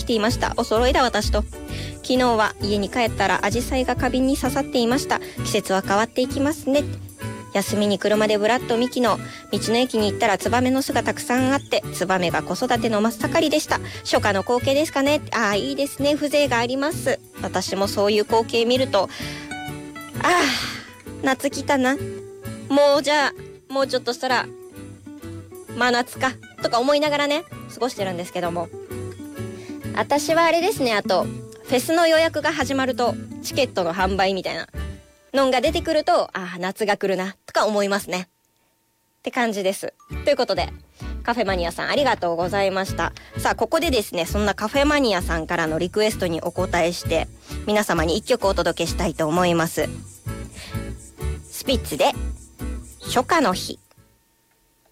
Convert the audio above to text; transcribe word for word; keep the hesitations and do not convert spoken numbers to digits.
きていました。お揃いだ私と。昨日は家に帰ったらアジサイが花瓶に刺さっていました。季節は変わっていきますね。休みに車でぶらっとミキの道の駅に行ったらツバメの巣がたくさんあって、ツバメが子育ての真っ盛りでした。初夏の光景ですかね。ああ、いいですね。風情があります。私もそういう光景見ると、ああ、夏来たな。もうじゃあ、もうちょっとしたら、真夏か。とか思いながらね、過ごしてるんですけども。私はあれですね、あと、フェスの予約が始まると、チケットの販売みたいなのが出てくると、ああ、夏が来るな、とか思いますね。って感じです。ということで、カフェマニアさんありがとうございました。さあ、ここでですね、そんなカフェマニアさんからのリクエストにお答えして、皆様に一曲お届けしたいと思います。スピッツで、初夏の日。